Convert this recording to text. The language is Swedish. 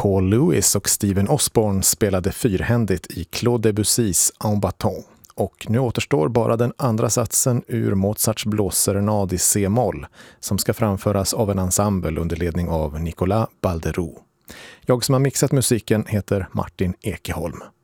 Paul Lewis och Stephen Osborne spelade fyrhändigt i Claude Debussys En bâton. Och nu återstår bara den andra satsen ur Mozarts blåsserenad i C-moll som ska framföras av en ensemble under ledning av Nicolas Balderoux. Jag som har mixat musiken heter Martin Ekeholm.